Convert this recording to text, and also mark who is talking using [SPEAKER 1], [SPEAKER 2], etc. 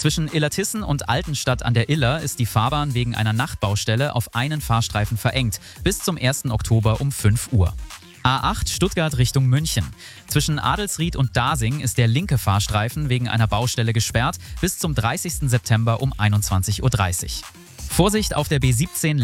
[SPEAKER 1] Zwischen Illertissen und Altenstadt an der Iller ist die Fahrbahn wegen einer Nachtbaustelle auf einen Fahrstreifen verengt, bis zum 1. Oktober um 5 Uhr. A8 Stuttgart Richtung München. Zwischen Adelsried und Dasing ist der linke Fahrstreifen wegen einer Baustelle gesperrt bis zum 30. September um 21:30 Uhr. Vorsicht auf der B17